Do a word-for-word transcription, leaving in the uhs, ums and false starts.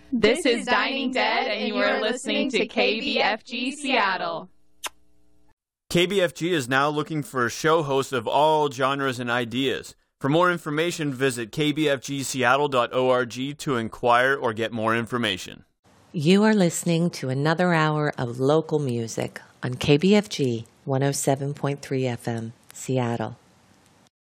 This is Dining Dead, and you are listening to K B F G Seattle. K B F G is now looking for a show host of all genres and ideas. For more information, visit k b f g seattle dot org to inquire or get more information. You are listening to another hour of local music on K B F G one oh seven point three F M, Seattle.